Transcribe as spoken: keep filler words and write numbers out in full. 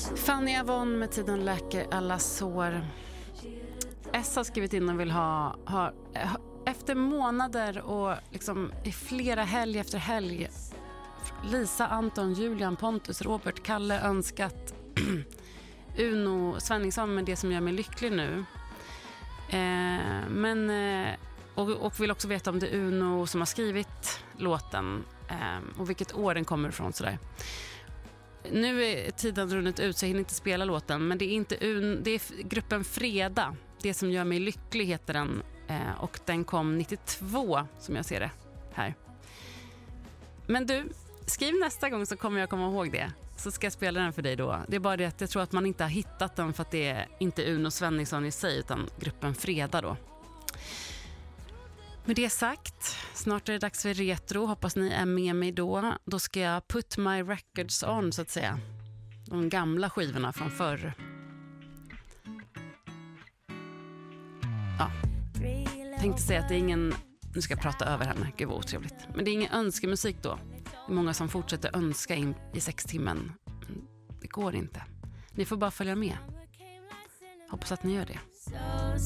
Fanny Avon med Tiden läker alla sår. S har skrivit in och vill ha, ha efter månader och liksom i flera helg efter helg, Lisa, Anton, Julian, Pontus, Robert, Kalle önskat Uno Svenningsson med Det som gör mig lycklig nu. Eh, men eh, och, och vill också veta om det är Uno som har skrivit låten eh, och vilket år den kommer ifrån sådär. Nu är tiden runnit ut så jag hinner inte spela låten, men det är inte Un, det är gruppen Freda. Det som gör mig lycklig heter den eh, och den kom nittiotvå som jag ser det här. Men du, skriv nästa gång så kommer jag komma ihåg det. Så ska jag spela den för dig då. Det är bara det att jag tror att man inte har hittat den för att det är inte Uno Svenningsson i sig utan gruppen Freda då. Med det sagt, snart är det dags för retro. Hoppas ni är med mig då. Då ska jag put my records on så att säga. De gamla skivorna från förr. Ja. Tänkte säga att det är ingen... Nu ska jag prata över henne. Gud vad otrevligt. Men det är ingen önskemusik då. Det är många som fortsätter önska in i sex timmen. Det går inte. Ni får bara följa med. Hoppas att ni gör det.